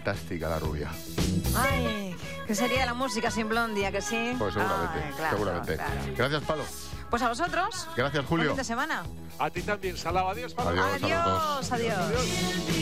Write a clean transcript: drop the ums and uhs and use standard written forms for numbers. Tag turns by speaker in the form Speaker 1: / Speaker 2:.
Speaker 1: fantástica la rubia.
Speaker 2: Ay, ¿qué sería la música sin Blondie, que sí?
Speaker 1: Pues seguramente,
Speaker 2: Ay, claro,
Speaker 1: seguramente.
Speaker 2: claro.
Speaker 1: Gracias, Palo.
Speaker 2: Pues a vosotros.
Speaker 1: Gracias, Julio.
Speaker 2: Buen fin de semana.
Speaker 3: A ti también, Salao. Adiós, Pablo.
Speaker 1: Adiós, a los dos.
Speaker 2: Adiós.